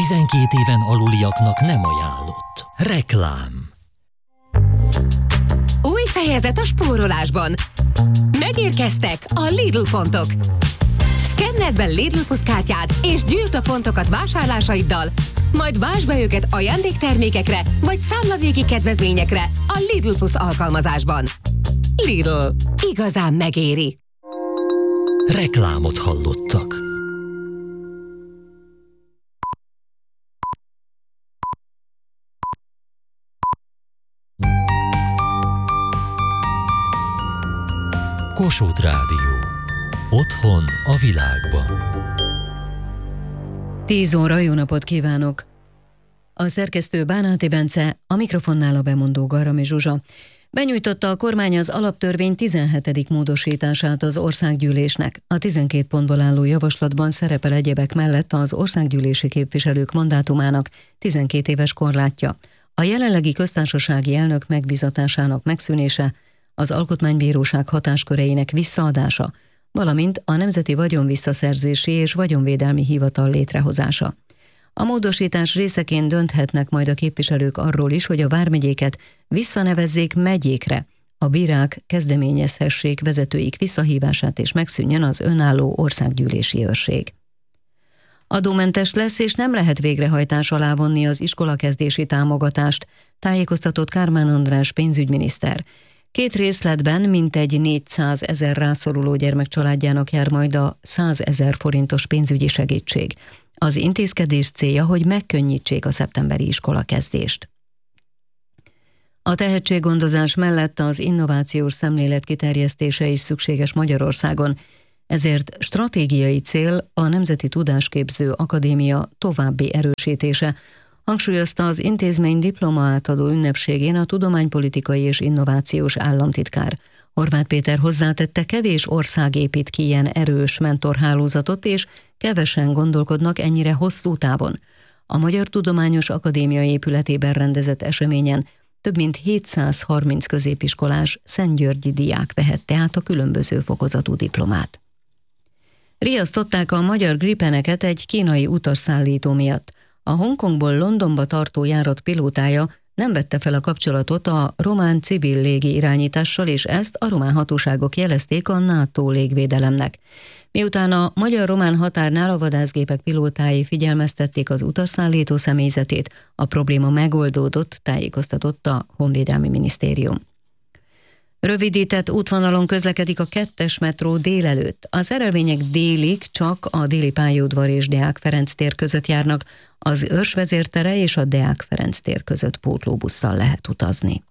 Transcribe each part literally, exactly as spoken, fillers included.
tizenkét éven aluliaknak nem ajánlott. Reklám. Új fejezet a spórolásban. Megérkeztek a Lidl pontok. Szkenneld be Lidl Plus kártyát és gyűjtsd a pontokat vásárlásaiddal, majd vásd be őket ajándéktermékekre vagy számlavégi kedvezményekre a Lidl Plus alkalmazásban. Lidl. Igazán megéri. Reklámot hallottak. Kossuth Rádió. Otthon a világban. tíz óra, jó napot kívánok! A szerkesztő Bánáti Bence, a mikrofonnál a bemondó Garami Zsuzsa. Benyújtotta a kormány az alaptörvény tizenhetedik módosítását az országgyűlésnek. A tizenkét pontból álló javaslatban szerepel egyebek mellett az országgyűlési képviselők mandátumának tizenkét éves korlátja, a jelenlegi köztársasági elnök megbizatásának megszűnése, az alkotmánybíróság hatásköreinek visszaadása, valamint a Nemzeti Vagyonvisszaszerzési és Vagyonvédelmi Hivatal létrehozása. A módosítás részeként dönthetnek majd a képviselők arról is, hogy a vármegyéket visszanevezzék megyékre, a bírák kezdeményezhessék vezetőik visszahívását és megszűnjön az önálló országgyűlési őrség. Adómentes lesz és nem lehet végrehajtás alá vonni az iskolakezdési támogatást, tájékoztatott Kármán András pénzügyminiszter. Két részletben mintegy négyszázezer rászoruló gyermek családjának jár majd a százezer forintos pénzügyi segítség. Az intézkedés célja, hogy megkönnyítsék a szeptemberi iskolakezdést. A tehetséggondozás mellett az innovációs szemlélet kiterjesztése is szükséges Magyarországon, ezért stratégiai cél a Nemzeti Tudásképző Akadémia további erősítése, hangsúlyozta az intézmény diplomaátadó ünnepségén a tudománypolitikai és innovációs államtitkár. Horváth Péter hozzátette, kevés ország épít ki ilyen erős mentorhálózatot, és kevesen gondolkodnak ennyire hosszú távon. A Magyar Tudományos Akadémia épületében rendezett eseményen több mint hétszázharminc középiskolás szentgyörgyi diák vehette át a különböző fokozatú diplomát. Riasztották a magyar Gripeneket egy kínai utasszállító miatt. A Hongkongból Londonba tartó járat pilótája nem vette fel a kapcsolatot a román civil légi irányítással, és ezt a román hatóságok jelezték a NATO légvédelemnek. Miután a magyar-román határnál a vadászgépek pilótái figyelmeztették az utasszállító személyzetét, a probléma megoldódott, tájékoztatott a Honvédelmi Minisztérium. Rövidített útvonalon közlekedik a kettes metró délelőtt. A szerelvények délig csak a déli pályaudvar és Deák Ferenc tér között járnak, az Őrs vezértere és a Deák Ferenc tér között pótlóbusszal lehet utazni.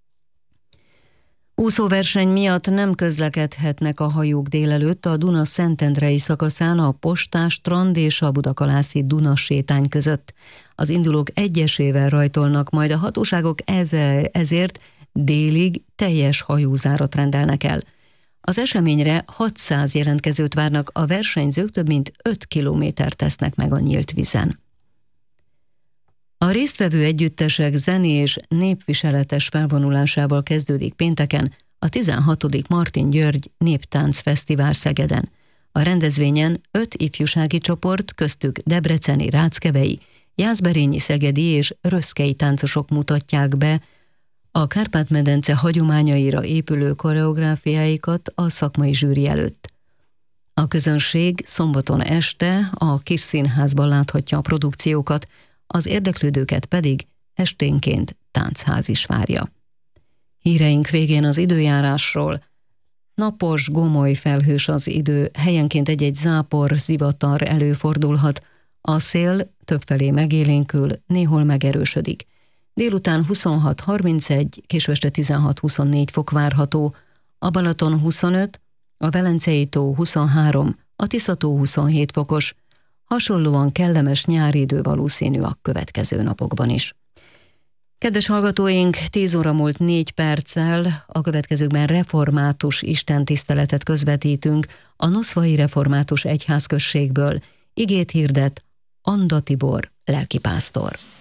Úszóverseny miatt nem közlekedhetnek a hajók délelőtt a Duna-Szentendrei szakaszán a Postás strand és a Budakalászi Duna sétány között. Az indulók egyesével rajtolnak, majd a hatóságok ezért délig teljes hajózárat rendelnek el. Az eseményre hatszáz jelentkezőt várnak, a versenyzők több mint öt kilométert tesznek meg a nyílt vízen. A résztvevő együttesek zenés népviseletes felvonulásával kezdődik pénteken a tizenhatodik Martin György Néptánc Fesztivál Szegeden. A rendezvényen öt ifjúsági csoport, köztük debreceni, ráckevei, jászberényi, szegedi és röszkei táncosok mutatják be a Kárpát-medence hagyományaira épülő koreográfiáikat a szakmai zsűri előtt. A közönség szombaton este a Kis Színházban láthatja a produkciókat, az érdeklődőket pedig esténként táncház is várja. Híreink végén az időjárásról. Napos, gomoly, felhős az idő, helyenként egy-egy zápor, zivatar előfordulhat, a szél többfelé megélénkül, néhol megerősödik. Délután huszonhat harmincegy, késő este tizenhat huszonnégy fok várható, a Balaton huszonöt, a Velencei tó huszonhárom, a Tisza-tó huszonhét fokos, hasonlóan kellemes nyári idő valószínű a következő napokban is. Kedves hallgatóink, tíz óra múlt négy perccel, a következőkben református istentiszteletet közvetítünk a Noszvai Református Egyházközségből. Igét hirdet Anda Tibor lelkipásztor.